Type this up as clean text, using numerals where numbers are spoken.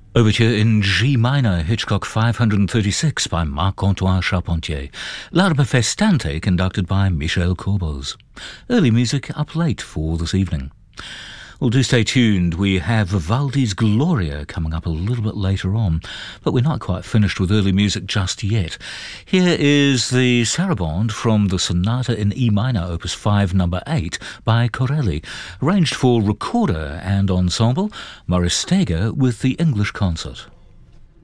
Overture in G minor, Hitchcock 536 by Marc-Antoine Charpentier. L'Arpa Festante conducted by Michel Corbos. Early music up late for this evening. Well, do stay tuned. We have Vivaldi's Gloria coming up a little bit later on, but we're not quite finished with early music just yet. Here is the Sarabande from the Sonata in E minor, Opus 5, number 8, by Corelli, arranged for recorder and ensemble, Maurice Steger with the English Concert.